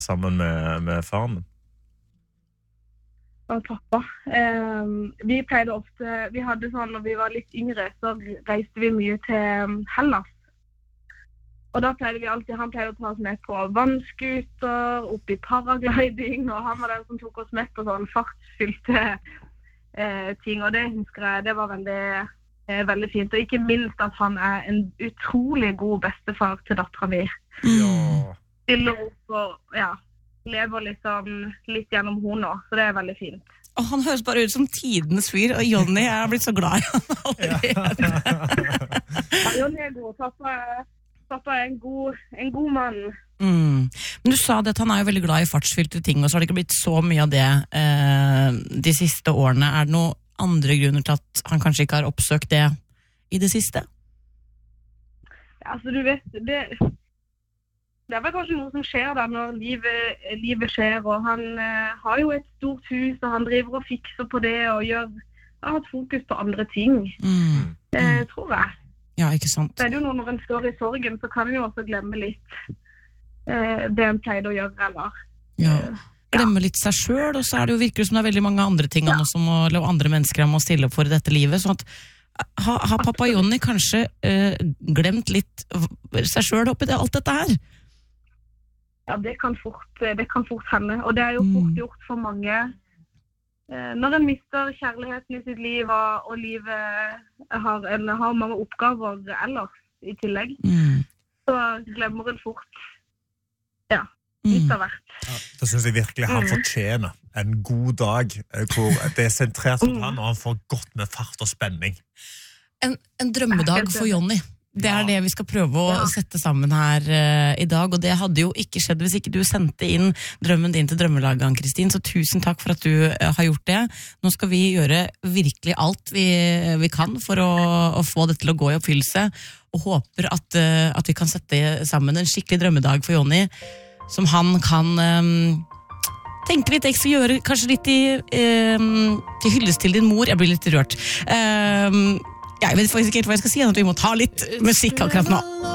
sammen med faren din? Og pappa. Vi pleide ofte, vi hadde sånn, når vi var litt yngre, så reiste vi mye til Hellas. Og da pleide vi alltid, han pleide å ta oss med på vannskuter, opp i paragliding, og han var den som tok oss med på sånn fartsfylte ting, og det husker jeg, det var veldig fint. Og ikke minst at han en utrolig god bestefar til datteren min. Ja. Stiller opp og, lever liksom litt gjennom hun nå, så det veldig fint. Og han høres bare ut som tidenes fyr, og Jonny har blitt så glad i han allerede. Jonny god. Pappa en god mann. Men du sa det at han jo veldig glad i fartsfylte ting, og så har det ikke blitt så mye av det de siste årene. Det noen andre grunner til at han kanskje ikke har oppsøkt det i det siste? Altså, du vet, det vel kanskje noe som skjer da når livet skjer, og han har jo et stort hus, og han driver og fikser på det, og har hatt fokus på andre ting. Det tror jeg. Ja, ikke sant. Det jo noe når en står i sorgen, så kan en jo også glemme litt det en pleide å gjøre, eller? Ja, glemme litt seg selv, og så det jo virkelig som det veldig mange andre ting han også må, eller andre mennesker han må stille opp for i dette livet, sånn at har pappa Jonny kanskje glemt litt seg selv oppi alt dette her? Ja, det kan fort hende, og det jo fort gjort for mange. Når en mister kjærligheten i sitt liv, og livet har mange oppgaver ellers i tillegg, så glemmer en fort, litt av hvert. Ja, det synes jeg virkelig han fortjener en god dag, hvor det sentrert rundt han, og han får godt med fart og spenning. En drømmedag for Jonny. Det det vi skal prøve å sette sammen her i dag, og det hadde jo ikke skjedd hvis ikke du sendte inn drømmen din til Drømmelaget, Ann-Kristin, så tusen takk for at du har gjort det. Nå skal vi gjøre virkelig alt vi kan for å få det til å gå i oppfyllelse, og håper at vi kan sette sammen en skikkelig drømmedag for Jonny, som han kan tenke litt ekstra, gjøre kanskje litt til hyllest til din mor. Jeg blir litt rørt. Jeg vet faktisk ikke helt hva jeg skal si, at vi må ta litt musikk akkurat nå.